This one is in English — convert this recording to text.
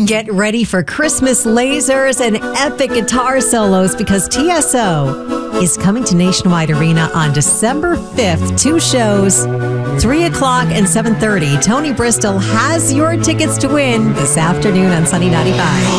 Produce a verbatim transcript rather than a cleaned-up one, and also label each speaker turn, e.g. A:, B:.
A: Get ready for Christmas lasers and epic guitar solos because T S O is coming to Nationwide Arena on December fifth. Two shows, three o'clock and seven thirty. Tony Bristol has your tickets to win this afternoon on Sunny ninety-five.